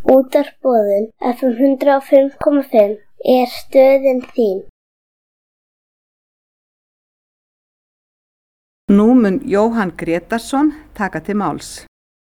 Útvarpsboðun FM 105,5 er stöðin þín. Nú mun Jóhann Grétarsson taka til máls.